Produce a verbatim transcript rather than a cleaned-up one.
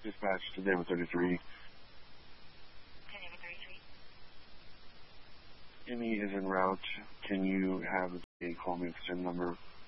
Dispatch to David thirty-three. David thirty-three. Emmy is en route. Can you have a call me extend number